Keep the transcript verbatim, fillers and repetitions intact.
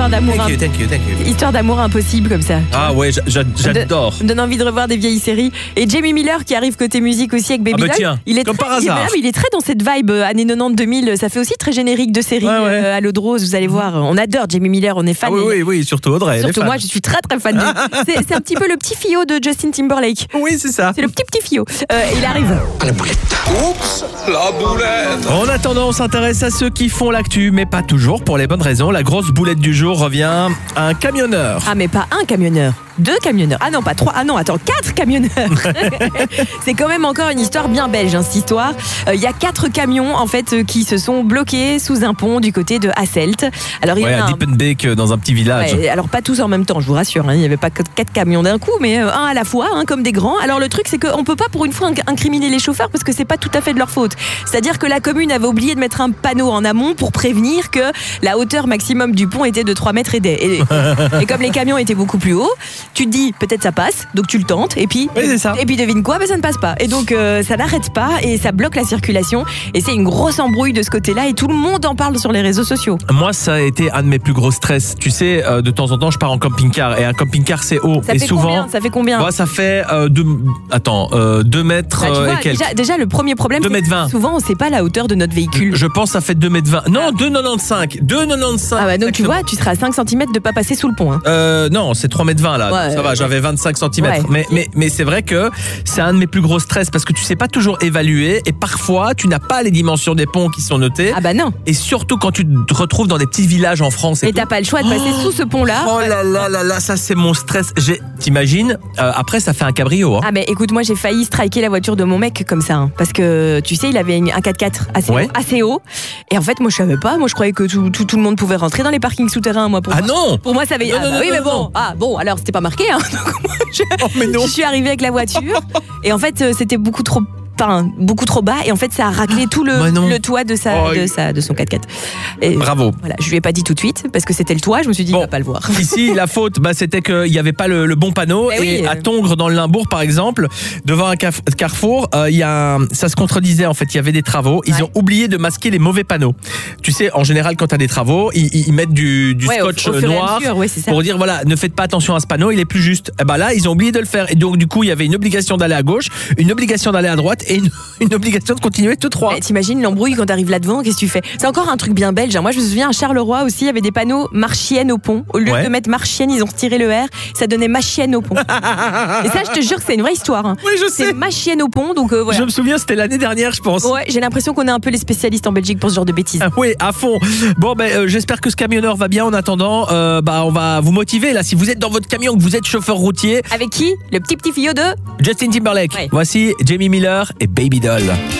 d'amour. Thank you, thank you, thank you. Histoire d'amour impossible comme ça. Ah ouais, j'a- j'adore. Ça me donne envie de revoir des vieilles séries. Et Jamie Miller qui arrive côté musique aussi avec Baby Ah bah Doll. tiens, il est comme très, par hasard. Il, il est très dans cette vibe euh, années quatre-vingt-dix deux mille. Ça fait aussi très générique de séries Ouais, ouais. euh, à l'eau de rose. Vous allez voir, on adore Jamie Miller, on est fan. Ah oui, oui, oui, surtout Audrey. elle est Surtout fan. moi, je suis très très fan de lui. C'est, c'est un petit peu le petit fillot de Justin Timberlake. Oui, c'est ça. C'est le petit petit fillot. Euh, il arrive. Oups, la boulette. En attendant, on s'intéresse à ceux qui font l'actu, mais pas toujours pour les bonnes raisons. La grosse boulette du jour revient à un camionneur. Ah mais pas un camionneur, deux camionneurs. Ah non, pas trois. Ah non, attends, quatre camionneurs. C'est quand même encore une histoire bien belge, hein, cette histoire. Il euh, y a quatre camions en fait euh, qui se sont bloqués sous un pont du côté de Hasselt. Alors il Ouais, y en a à un- Diepenbeek, euh, dans un petit village. Ouais, alors pas tous en même temps, je vous rassure. hein, Il n'y avait pas que quatre camions d'un coup, mais euh, un à la fois, hein, comme des grands. Alors le truc, c'est qu'on peut pas pour une fois inc- incriminer les chauffeurs parce que c'est pas tout à fait de leur faute. C'est-à-dire que la commune avait oublié de mettre un panneau en amont pour prévenir que la hauteur maximum du pont était de trois mètres et des. Et, et comme les camions étaient beaucoup plus hauts, tu te dis peut-être ça passe, donc tu le tentes, et puis Oui, c'est ça. et puis devine quoi, ben ça ne passe pas. Et donc euh, ça n'arrête pas et ça bloque la circulation. Et c'est une grosse embrouille de ce côté-là et tout le monde en parle sur les réseaux sociaux. Moi, ça a été un de mes plus gros stress. Tu sais, euh, de temps en temps, je pars en camping-car et un camping-car, c'est haut. Ça et fait souvent, combien Ça fait combien bah, ça fait euh, deux, attends, euh, deux mètres Bah, tu euh, vois, et quelques. déjà, déjà, le premier problème, deux c'est mètres vingt. que souvent on ne sait pas la hauteur de notre véhicule. Je pense que ça fait deux mètres vingt. Non, deux mètres quatre-vingt-quinze. deux mètres quatre-vingt-quinze. Ah bah donc tu exactement. vois, tu seras à cinq centimètres de pas passer sous le pont. Hein. Euh, non, c'est trois mètres vingt là. Ouais, ça va, ouais. j'avais vingt-cinq centimètres. Ouais. Mais, mais, mais c'est vrai que c'est un de mes plus gros stress parce que tu sais pas toujours évaluer et parfois tu n'as pas les dimensions des ponts qui sont notées. Ah bah non. Et surtout quand tu te retrouves dans des petits villages en France. Et Et tout. t'as pas le choix de passer sous ce pont-là. Oh là là là là, ça c'est mon stress. J'ai- T'imagines, euh, après ça fait un cabrio. Hein. Ah mais écoute, moi j'ai failli striker la voiture de mon mec comme ça. hein, parce que tu sais, il avait une- un quatre-quatre assez, Ouais. haut, assez haut. Et en fait, moi je savais pas. Moi je croyais que tout, tout, tout le monde pouvait rentrer dans les parkings souterrains. Moi, pour Ah moi. non. Pour moi, ça avait. Non, ah non, bah non, oui, non, mais bon. non. Ah bon, alors c'était pas marqué. Hein. Donc, moi, je, Oh mais non. je suis arrivée avec la voiture. Et en fait, euh, c'était beaucoup trop. Enfin, beaucoup trop bas et en fait ça a raclé tout le, Bah non. le toit de, sa, Oh, de, il- sa, de son quatre-quatre. Et Bravo. voilà, je lui ai pas dit tout de suite parce que c'était le toit, je me suis dit Bon. il va pas le voir. Ici, la faute, bah, c'était qu'il n'y avait pas le, le bon panneau. Mais et oui. à Tongres, dans le Limbourg, par exemple, devant un caf- carrefour, euh, il y a un- ça se contredisait. En fait, il y avait des travaux. Ils Ouais. ont oublié de masquer les mauvais panneaux. Tu sais, en général, quand tu as des travaux, ils, ils mettent du, du Ouais, au- scotch au fur et à noir mesure, ouais, c'est ça. pour dire voilà, ne faites pas attention à ce panneau, il est plus juste. Et ben là, ils ont oublié de le faire. Et donc, du coup, il y avait une obligation d'aller à gauche, une obligation d'aller à droite et une, une obligation de continuer tout droit. Eh, T'imagines l'embrouille quand t'arrives là-devant, qu'est-ce que tu fais? C'est encore un truc bien belge. hein. Moi, je me souviens à Charleroi aussi, il y avait des panneaux marchienne au pont. Au lieu Ouais. de mettre marchienne, ils ont retiré le R, ça donnait machienne au pont. Et ça, je te jure que c'est une vraie histoire. hein. Oui, je sais. C'est machienne au pont, donc euh, voilà. Je me souviens, c'était l'année dernière, je pense. Ouais, j'ai l'impression qu'on est un peu les spécialistes en Belgique pour ce genre de bêtises. Ah oui, à fond. Bon, ben, euh, j'espère que ce camionneur va bien. En attendant, euh, bah, on va vous motiver là. Si vous êtes dans votre camion, que vous êtes chauffeur routier, Avec qui? Le petit petit fillot de Justin Timberlake. Ouais. Voici Jamie Miller et Baby Doll.